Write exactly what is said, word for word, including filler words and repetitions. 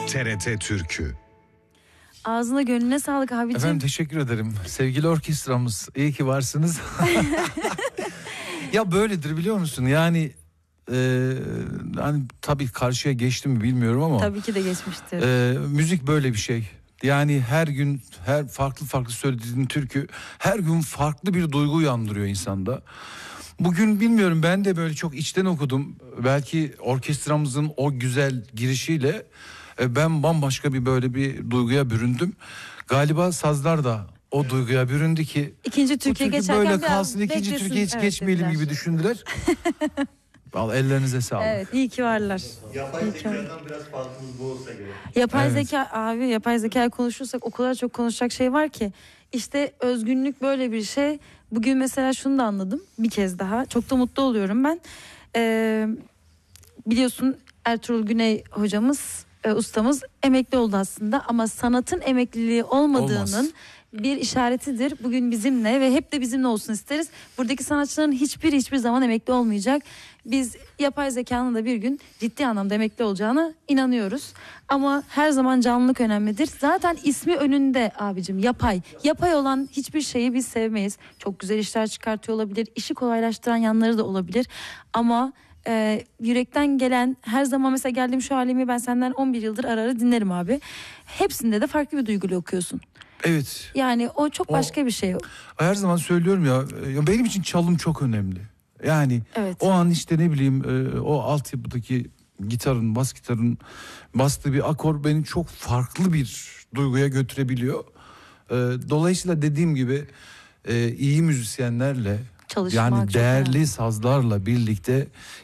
T R T Türkü. Ağzına gönlüne sağlık abicim. Efendim teşekkür ederim. Sevgili orkestramız, iyi ki varsınız. Ya böyledir biliyor musun? Yani e, hani tabii karşıya geçti mi bilmiyorum ama. Tabii ki de geçmiştir. E, müzik böyle bir şey. Yani her gün her farklı farklı söylediğin türkü her gün farklı bir duygu uyandırıyor insanda. Bugün bilmiyorum, ben de böyle çok içten okudum. Belki orkestramızın o güzel girişiyle e, ben bambaşka bir böyle bir duyguya büründüm. Galiba sazlar da o duyguya büründü ki İkinci Türkiye bu türkü geçerken böyle biraz kalsın, ikinci beklesin. Türkiye hiç Evet, geçmeyelim dediler. gibi düşündüler. Vallahi ellerinize sağlık. Evet, iyi ki varlar. Yapay İyi ki zekadan varlar. biraz farkımız bu olsa gerek. Yapay Evet. zeka abi, yapay zeka konuşursak o kadar çok konuşacak şey var ki. İşte özgünlük böyle bir şey. Bugün mesela şunu da anladım bir kez daha. Çok da mutlu oluyorum ben. Ee, biliyorsun Ertuğrul Güney hocamız, e, ustamız emekli oldu aslında. Ama sanatın emekliliği olmadığının Olmaz. bir işaretidir. Bugün bizimle ve hep de bizimle olsun isteriz. Buradaki sanatçıların hiçbiri hiçbir zaman emekli olmayacak. Biz yapay zekanın da bir gün ciddi anlamda emekli olacağına inanıyoruz. Ama her zaman canlılık önemlidir. Zaten ismi önünde abicim, yapay. Yapay olan hiçbir şeyi biz sevmeyiz. Çok güzel işler çıkartıyor olabilir. İşi kolaylaştıran yanları da olabilir. Ama e, yürekten gelen, her zaman mesela geldiğim şu halimi ben senden on bir yıldır ara ara dinlerim abi. Hepsinde de farklı bir duyguyla okuyorsun. Evet. Yani o çok O- başka bir şey. Her zaman söylüyorum ya, ya benim için çalım çok önemli. Yani Evet. o an işte ne bileyim e, o altyapıdaki gitarın, bas gitarın bastığı bir akor beni çok farklı bir duyguya götürebiliyor. E, dolayısıyla dediğim gibi e, iyi müzisyenlerle, Çalışmak yani çok değerli önemli. sazlarla birlikte